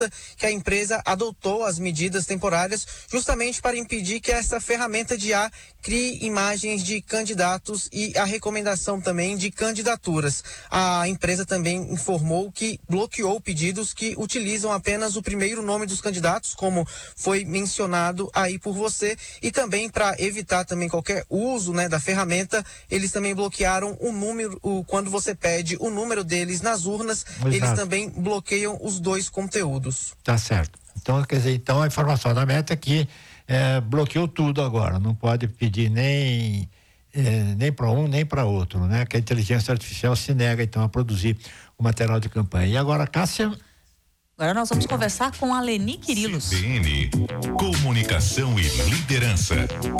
que a empresa adotou as medidas temporárias justamente para impedir que essa ferramenta de IA crie imagens de candidatos e a recomendação também de candidaturas. A empresa também informou que bloqueou pedidos que utilizam apenas o primeiro nome dos candidatos, como foi mencionado aí por você, e também para evitar também qualquer uso, né, da ferramenta, eles também bloquearam o número, quando você pede o número deles nas urnas, Exato. Eles também bloqueiam os dois conteúdos. Tá certo. Então, quer dizer, então a informação da Meta é que bloqueou tudo agora, não pode pedir nem para um nem para outro, né? Que a inteligência artificial se nega então a produzir o material de campanha. E agora, Cássia? Agora nós vamos conversar com a Leni Quirilos. CBN, comunicação e liderança,